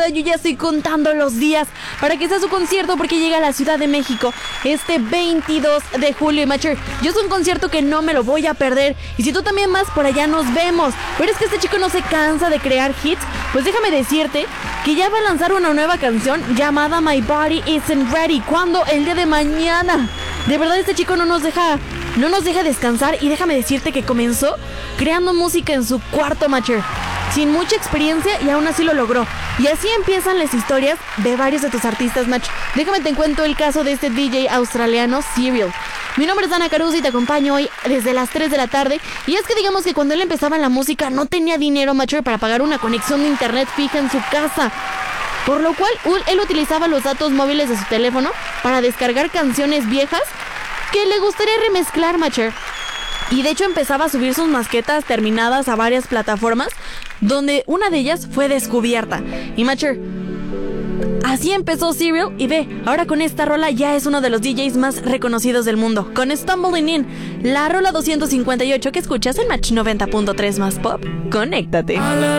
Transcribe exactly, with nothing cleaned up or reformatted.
yo ya estoy contando los días para que sea su concierto, porque llega a la Ciudad de México este veintidós de julio. Y Macher, yo es un concierto que no me lo voy a perder. Y si tú también vas por allá, nos vemos. Pero es que este chico no se cansa de crear hits. Pues déjame decirte que ya va a lanzar una nueva canción llamada My Body Isn't Ready. ¿Cuándo? El día de mañana. De verdad, este chico no nos deja No nos deja descansar. Y déjame decirte que comenzó creando música en su cuarto, Macher, sin mucha experiencia, y aún así lo logró. Y así empiezan las historias de varios de tus artistas, Match. Déjame te cuento el caso de este D J australiano, Serial. Mi nombre es Ana Caruso y te acompaño hoy desde las tres de la tarde. Y es que digamos que cuando él empezaba en la música no tenía dinero, Match, para pagar una conexión de internet fija en su casa. Por lo cual él utilizaba los datos móviles de su teléfono para descargar canciones viejas que le gustaría remezclar, Matcher. Y de hecho empezaba a subir sus maquetas terminadas a varias plataformas, donde una de ellas fue descubierta. Y Matcher, así empezó Serial. Y ve, ahora con esta rola ya es uno de los D Js más reconocidos del mundo, con Stumbling In, la rola doscientos cincuenta y ocho que escuchas en Match noventa punto tres más Pop. Conéctate.